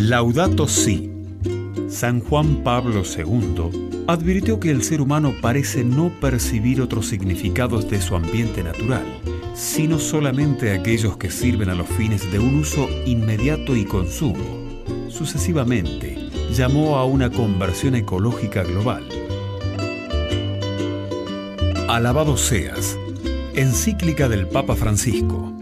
Laudato Si. San Juan Pablo II advirtió que el ser humano parece no percibir otros significados de su ambiente natural, sino solamente aquellos que sirven a los fines de un uso inmediato y consumo. Sucesivamente, llamó a una conversión ecológica global. Alabado seas. Encíclica del Papa Francisco.